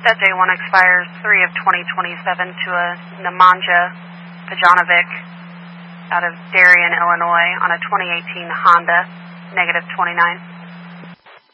That J1 expires 3 of 2027 to a Nemanja Pajanovic out of Darien, Illinois on a 2018 Honda, -29.